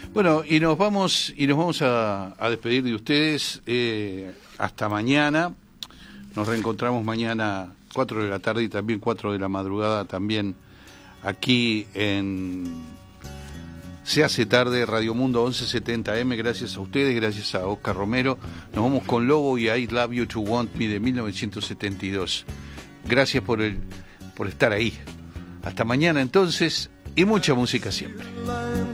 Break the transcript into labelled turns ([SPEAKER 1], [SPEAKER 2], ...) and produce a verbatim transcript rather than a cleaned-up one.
[SPEAKER 1] Bueno, y nos vamos y nos vamos a, a despedir de ustedes eh, hasta mañana. Nos reencontramos mañana cuatro de la tarde y también cuatro de la madrugada también aquí en Se hace tarde, Radio Mundo once setenta eme. Gracias a ustedes, gracias a Oscar Romero. Nos vamos con Lobo y I Love You to Want Me de mil novecientos setenta y dos. Gracias por el por estar ahí. Hasta mañana entonces, y mucha música siempre.